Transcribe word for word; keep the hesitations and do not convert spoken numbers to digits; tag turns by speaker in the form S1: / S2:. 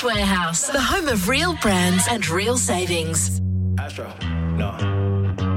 S1: Warehouse, the home of real brands and real savings.
S2: Astro, no.